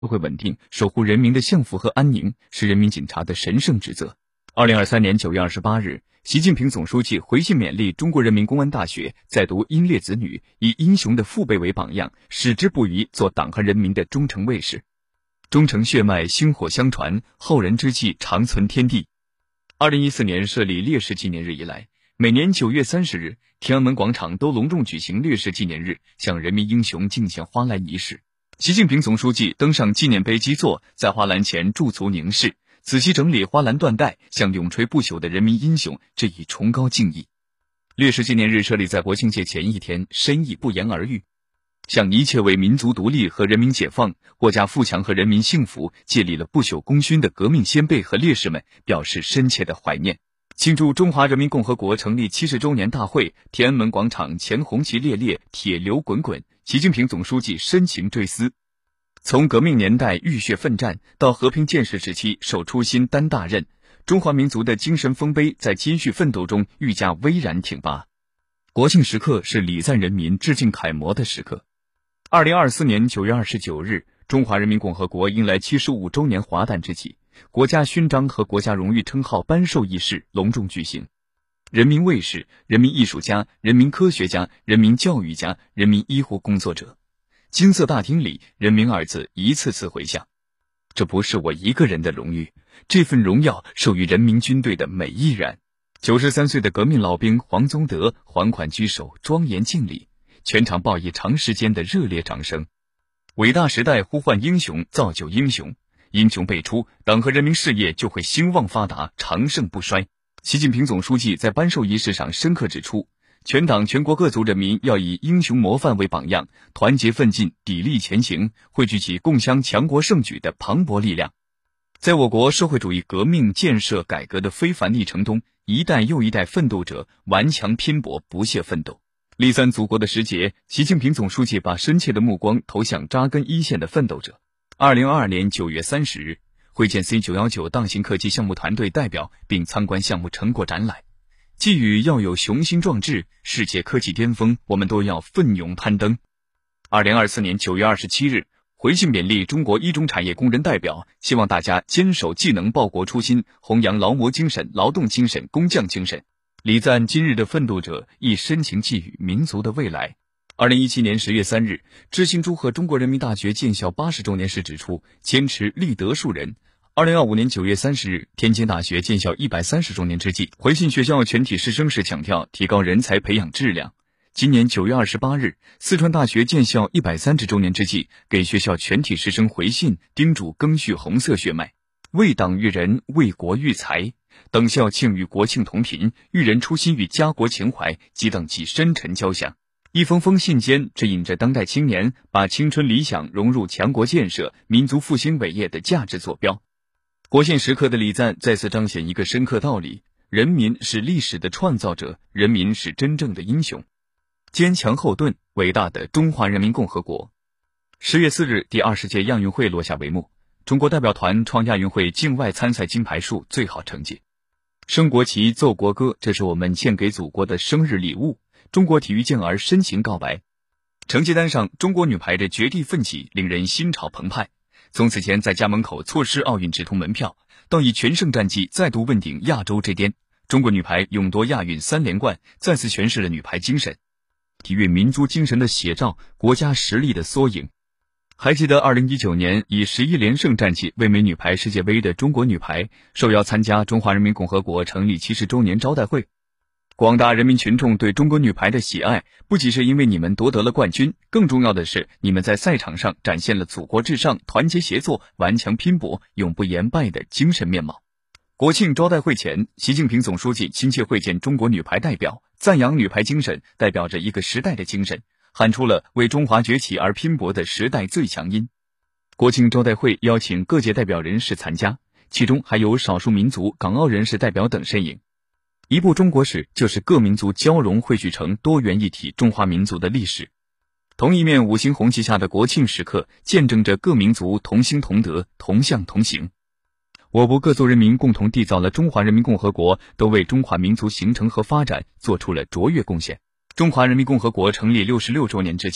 社会稳定，守护人民的幸福和安宁，是人民警察的神圣职责。2023年9月28日，习近平总书记回信勉励中国人民公安大学在读英烈子女，以英雄的父辈为榜样，矢志不渝做党和人民的忠诚卫士。忠诚血脉薪火相传，后人之际长存天地。2014年设立烈士纪念日以来，每年9月30日，天安门广场都隆重举行烈士纪念日，向人民英雄敬献花篮仪式。习近平总书记登上纪念碑基座，在花篮前驻足凝视，仔细整理花篮缎带，向永垂不朽的人民英雄致以崇高敬意。烈士纪念日设立在国庆节前一天，深意不言而喻，向一切为民族独立和人民解放、国家富强和人民幸福建立了不朽功勋的革命先辈和烈士们表示深切的怀念。庆祝中华人民共和国成立70周年大会，天安门广场前红旗猎猎，铁流滚滚，习近平总书记深情追思。从革命年代浴血奋战到和平建设时期守初心担大任，中华民族的精神丰碑在艰巨奋斗中愈加巍然挺拔。国庆时刻是礼赞人民、致敬楷模的时刻。2024年9月29日，中华人民共和国迎来75周年华诞之际，国家勋章和国家荣誉称号颁授仪式隆重举行。人民卫士、人民艺术家、人民科学家、人民教育家、人民医护工作者，金色大厅里人民二字一次次回响。这不是我一个人的荣誉，这份荣耀授予人民军队的每一人。93岁的革命老兵黄宗德缓缓居首，庄严敬礼，全场报以长时间的热烈掌声。伟大时代呼唤英雄，造就英雄，英雄辈出，党和人民事业就会兴旺发达，长盛不衰。习近平总书记在颁授仪式上深刻指出，全党全国各族人民要以英雄模范为榜样，团结奋进，砥砺前行，汇聚起共襄强国盛举的磅礴力量。在我国社会主义革命建设改革的非凡历程中，一代又一代奋斗者顽强拼搏，不懈奋斗。立三祖国的时节，习近平总书记把深切的目光投向扎根一线的奋斗者。2022年9月30日，会见 C919 大型客机项目团队代表，并参观项目成果展览。寄语要有雄心壮志，世界科技巅峰，我们都要奋勇攀登。2024年9月27日，回信勉励中国一中产业工人代表，希望大家坚守技能报国初心，弘扬劳模精神、劳动精神、工匠精神，礼赞今日的奋斗者，亦深情寄予民族的未来。2017年10月3日，致信祝贺中国人民大学建校80周年时指出，坚持立德树人。2025年9月30日，天津大学建校130周年之际，回信学校全体师生时强调提高人才培养质量。今年9月28日，四川大学建校130周年之际，给学校全体师生回信，叮嘱赓续红色血脉，为党育人，为国育才。等校庆与国庆同频，育人初心与家国情怀，激荡起深沉交响。一封封信间指引着当代青年把青春理想融入强国建设、民族复兴伟业的价值坐标。国庆时刻的礼赞再次彰显一个深刻道理：人民是历史的创造者，人民是真正的英雄。坚强后盾，伟大的中华人民共和国。10月4日，第20届亚运会落下帷幕，中国代表团创亚运会境外参赛金牌数最好成绩。升国旗、奏国歌，这是我们献给祖国的生日礼物。中国体育健儿深情告白。成绩单上，中国女排的绝地奋起令人心潮澎湃。从此前在家门口错失奥运直通门票，到以全胜战绩再度问鼎亚洲之巅，中国女排勇夺亚运3连冠，再次诠释了女排精神。体育民族精神的写照，国家实力的缩影。还记得2019年以11连胜战绩卫冕女排世界杯的中国女排，受邀参加中华人民共和国成立70周年招待会。广大人民群众对中国女排的喜爱，不仅是因为你们夺得了冠军，更重要的是你们在赛场上展现了祖国至上、团结协作、顽强拼搏、永不言败的精神面貌。国庆招待会前，习近平总书记亲切会见中国女排代表，赞扬女排精神代表着一个时代的精神，喊出了为中华崛起而拼搏的时代最强音。国庆招待会邀请各界代表人士参加，其中还有少数民族、港澳人士代表等身影。一部中国史，就是各民族交融汇聚成多元一体中华民族的历史。同一面五星红旗下的国庆时刻，见证着各民族同心同德、同向同行。我国各族人民共同缔造了中华人民共和国，都为中华民族形成和发展做出了卓越贡献。中华人民共和国成立66周年之际，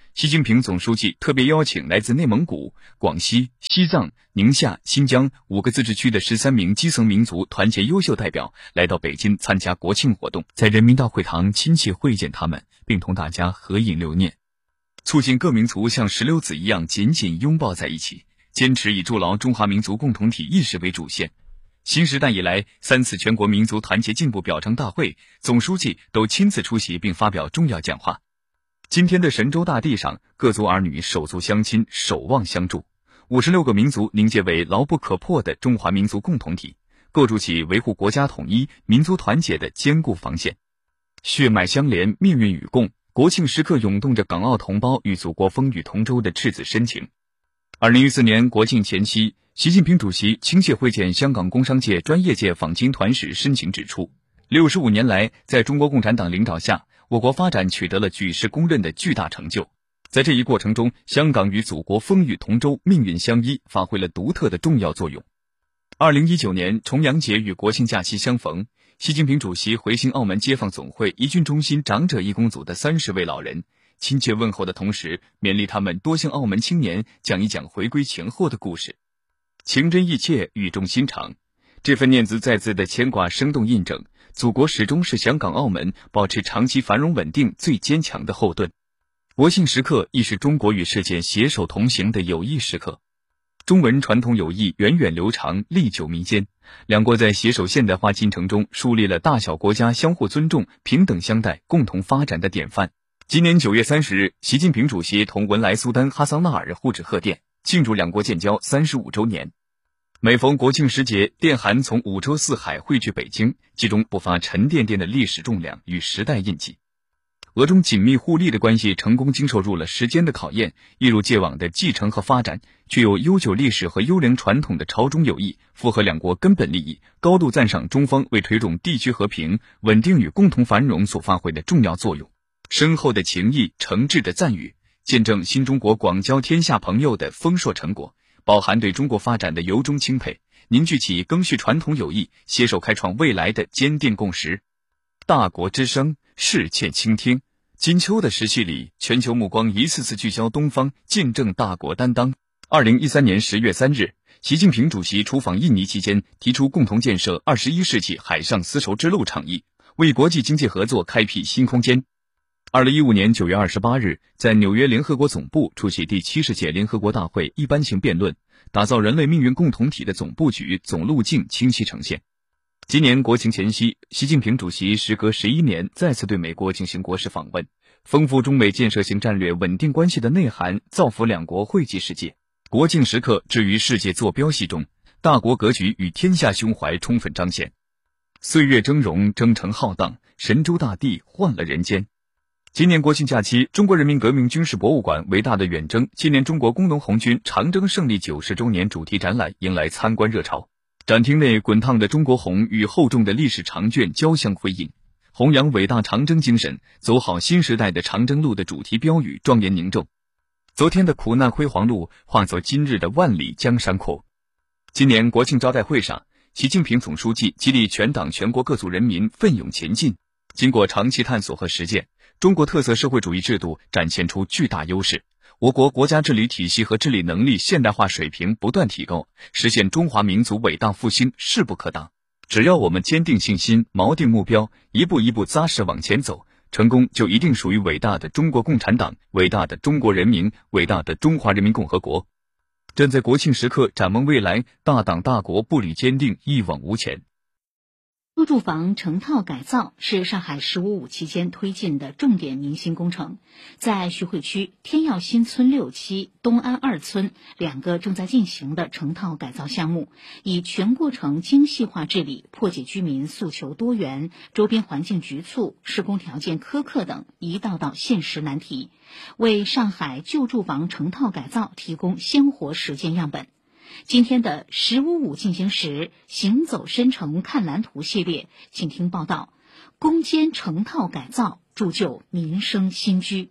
习近平总书记特别邀请来自内蒙古、广西、西藏、宁夏、新疆5个自治区的13名基层民族团结优秀代表来到北京参加国庆活动，在人民大会堂亲切会见他们，并同大家合影留念，促进各民族像石榴籽一样紧紧拥抱在一起，坚持以筑牢中华民族共同体意识为主线。新时代以来3次全国民族团结进步表彰大会，总书记都亲自出席并发表重要讲话。今天的神州大地上，各族儿女手足相亲，守望相助，56个民族凝结为牢不可破的中华民族共同体，构筑起维护国家统一、民族团结的坚固防线。血脉相连，命运与共，国庆时刻涌动着港澳同胞与祖国风雨同舟的赤子深情。2014年国庆前夕，习近平主席亲切会见香港工商界、专业界访京团时深情指出，65年来，在中国共产党领导下，我国发展取得了举世公认的巨大成就。在这一过程中，香港与祖国风雨同舟、命运相依，发挥了独特的重要作用。2019年重阳节与国庆假期相逢，习近平主席回信澳门街坊总会怡俊中心长者义工组的30位老人，亲切问候的同时，勉励他们多向澳门青年讲一讲回归前后的故事。情真意切，语重心长，这份念兹在兹的牵挂生动印证，祖国始终是香港澳门保持长期繁荣稳定最坚强的后盾。国庆时刻亦是中国与世界携手同行的友谊时刻。中文传统友谊源远流长，历久弥坚，两国在携手现代化进程中树立了大小国家相互尊重、平等相待、共同发展的典范。今年9月30日，习近平主席同文莱苏丹哈桑纳尔互致贺电，庆祝两国建交35周年。每逢国庆时节，电函从5洲4海汇聚北京，其中不乏沉甸甸的历史重量与时代印记。俄中紧密互利的关系成功经受住了时间的考验，一如既往的继承和发展，具有悠久历史和优良传统的朝中友谊，符合两国根本利益，高度赞赏中方为推动地区和平、稳定与共同繁荣所发挥的重要作用。深厚的情谊、诚挚的赞誉，见证新中国广交天下朋友的丰硕成果，饱含对中国发展的由衷钦佩，凝聚起更续传统友谊、携手开创未来的坚定共识。大国之声，世切倾听。金秋的时序里，全球目光一次次聚焦东方，见证大国担当。2013年10月3日，习近平主席出访印尼期间，提出共同建设21世纪海上丝绸之路倡议，为国际经济合作开辟新空间。2015年9月28日，在纽约联合国总部出席第70届联合国大会一般性辩论，打造人类命运共同体的总布局、总路径清晰呈现。今年国庆前夕，习近平主席时隔11年再次对美国进行国事访问，丰富中美建设性战略稳定关系的内涵，造福两国惠及世界。国庆时刻置于世界坐标系中，大国格局与天下胸怀充分彰显。岁月峥嵘，征程浩荡，神州大地换了人间。今年国庆假期，中国人民革命军事博物馆伟大的远征纪念中国工农红军长征胜利90周年主题展览迎来参观热潮。展厅内滚烫的中国红与厚重的历史长卷交相辉映，弘扬伟大长征精神，走好新时代的长征路的主题标语庄严凝重。昨天的苦难辉煌路化作今日的万里江山阔。今年国庆招待会上，习近平总书记激励全党全国各族人民奋勇前进。经过长期探索和实践，中国特色社会主义制度展现出巨大优势，我国国家治理体系和治理能力现代化水平不断提高，实现中华民族伟大复兴势不可挡。只要我们坚定信心、锚定目标，一步一步扎实往前走，成功就一定属于伟大的中国共产党、伟大的中国人民、伟大的中华人民共和国。站在国庆时刻展望未来，大党大国步履坚定，一往无前。 入住房成套改造是上海15.5期间推进的重点民心工程，在徐汇区天耀新村6期、东安2村2个正在进行的成套改造项目，以全过程精细化治理，破解居民诉求多元、周边环境局促、施工条件苛刻等一道道现实难题，为上海旧住房成套改造提供鲜活实践样本。今天的15.5进行时，行走深城看蓝图系列，请听报道：攻坚成套改造，铸就民生新居。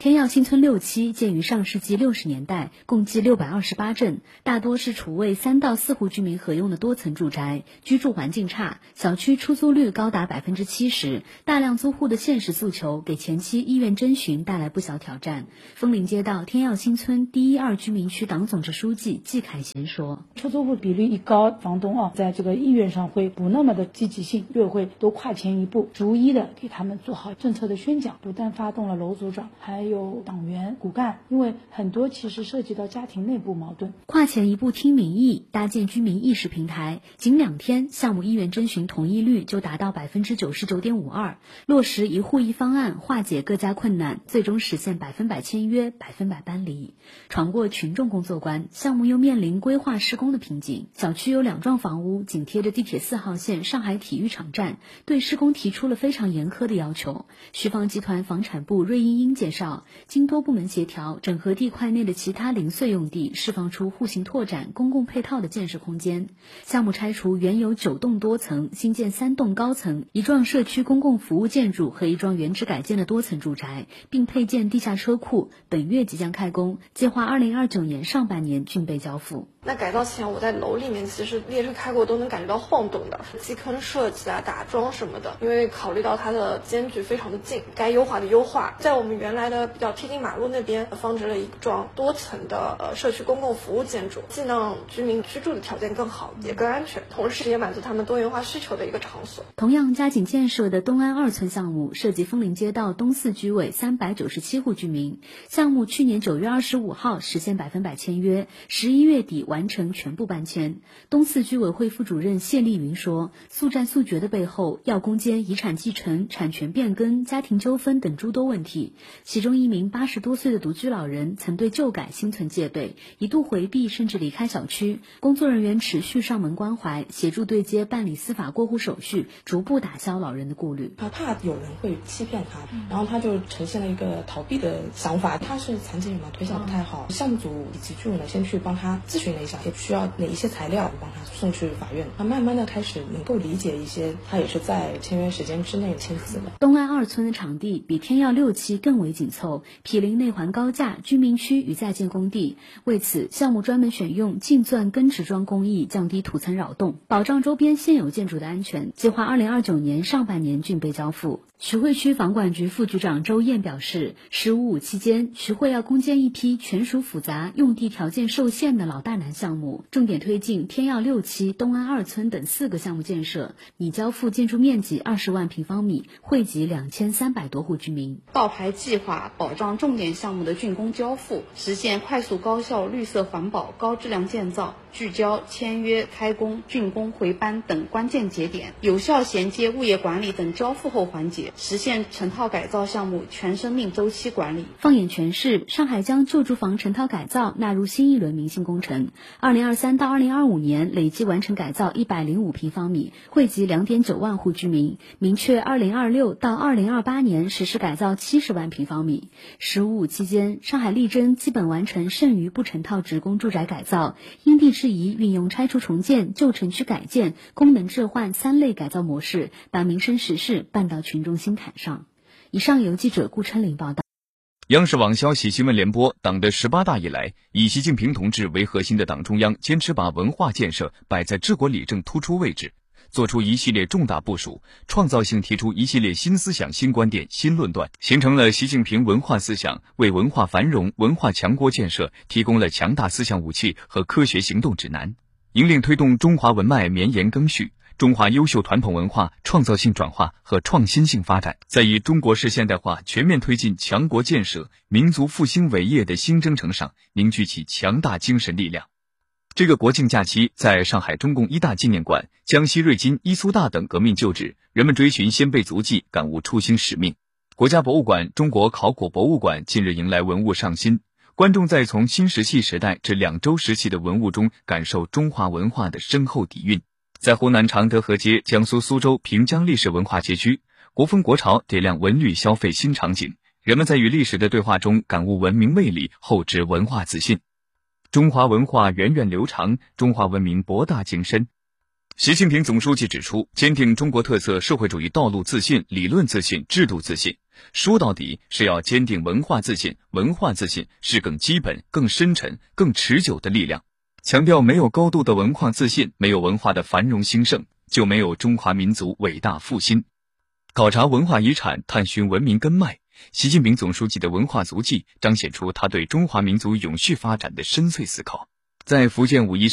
天耀新村6期建于上世纪60年代，共计628镇，大多是储为3到4户居民合用的多层住宅，居住环境差，小区出租率高达70%，大量租户的现实诉求给前期意愿征询带来不小挑战。枫林街道天耀新村第1、2居民区党总支书记季凯贤说： 出租户比率一高，房东在这个意愿上会不那么的积极性，就会多跨前一步，逐一的给他们做好政策的宣讲，不但发动了楼组长，还有党员骨干，因为很多其实涉及到家庭内部矛盾。 跨前一步听民意，搭建居民意识平台，仅2天，项目意愿征询同意率就达到99.52%，落实一户一方案，化解各家困难，最终实现100%签约，100%搬离。闯过群众工作关，项目又面临规划施工的瓶颈。小区有2幢房屋紧贴着地铁4号线上海体育场站，对施工提出了非常严苛的要求。徐房集团房产部芮英英介绍，经多部门协调，整合地块内的其他零碎用地，释放出户型拓展、公共配套的建设空间。项目拆除原有9栋多层，新建3栋高层、1幢社区公共服务建筑和1幢原址改建的多层住宅，并配建地下车库，本月即将开工，计划2029年上半年竣备交付。 那改造前我在楼里面其实列车开过都能感觉到晃动的，基坑设计打桩什么的，因为考虑到它的间距非常的近，该优化的优化。在我们原来的比较贴近马路那边放置了1幢多层的社区公共服务建筑，既让居民居住的条件更好，也更安全，同时也满足他们多元化需求的一个场所。 同样加紧建设的东安2村项目，涉及枫林街道东4居委397户居民，项目去年9月25号实现100%签约，11月底完成全部搬迁。东4居委会副主任谢丽云说，速战速决的背后要攻坚遗产继承、产权变更、家庭纠纷等诸多问题。其中一名80多岁的独居老人曾对旧改心存戒备，一度回避甚至离开小区，工作人员持续上门关怀，协助对接办理司法过户手续，逐步打消老人的顾虑。 他怕有人会欺骗他，然后他就呈现了一个逃避的想法。他是残疾人嘛，腿脚不太好，项目组以及居委呢先去帮他咨询了一下，也需要哪一些材料，帮他送去法院。他慢慢的开始能够理解一些，他也是在签约时间之内签字的。 东安2村的场地比天耀6期更为紧凑，毗邻内环高架、居民区与在建工地。为此，项目专门选用净钻根植桩工艺，降低土层扰动，保障周边现有建筑的安全。计划2029年上半年竣备交付。徐汇区房管局副局长周燕表示，15-5期间，徐汇要攻坚一批权属复杂、用地条件受限的老大难项目，重点推进天耀6期、东安2村等4个项目建设，拟交付建筑面积20万平方米，惠及2300多户居民。 倒排计划保障重点项目的竣工交付，实现快速高效、绿色环保、高质量建造，聚焦签约、开工、竣工、回班等关键节点，有效衔接物业管理等交付后环节，实现成套改造项目全生命周期管理。 放眼全市，上海将旧住房成套改造纳入新一轮民心工程，2023到2025年累计完成改造105平方米，惠及2.9万户居民，明确2026到2028年实施改造70万平方米。15-5期间，上海力争基本完成剩余不成套职工住宅改造，因地制宜运用拆除重建、旧城区改建、功能置换3类改造模式，把民生实事办到群众心坎上。以上由记者顾春玲报道。 央视网消息新闻联播，党的18大以来，以习近平同志为核心的党中央坚持把文化建设摆在治国理政突出位置，做出一系列重大部署，创造性提出一系列新思想、新观点、新论断，形成了习近平文化思想，为文化繁荣、文化强国建设提供了强大思想武器和科学行动指南，引领推动中华文脉绵延更续，中华优秀传统文化创造性转化和创新性发展，在以中国式现代化全面推进强国建设、民族复兴伟业的新征程上凝聚起强大精神力量。这个国庆假期，在上海中共一大纪念馆、江西瑞金、伊苏大等革命旧址，人们追寻先辈足迹，感悟初心使命。国家博物馆、中国考古博物馆近日迎来文物上新，观众在从新石器时代至两周时期的文物中感受中华文化的深厚底蕴。在湖南常德河街、江苏苏州平江历史文化街区，国风国潮点亮文旅消费新场景，人们在与历史的对话中感悟文明魅力，厚植文化自信。中华文化源远流长，中华文明博大精深。 习近平总书记指出，坚定中国特色社会主义道路自信、理论自信、制度自信，说到底是要坚定文化自信。文化自信是更基本、更深沉、更持久的力量。强调没有高度的文化自信，没有文化的繁荣兴盛，就没有中华民族伟大复兴。考察文化遗产，探寻文明根脉，习近平总书记的文化足迹彰显出他对中华民族永续发展的深邃思考。在福建武夷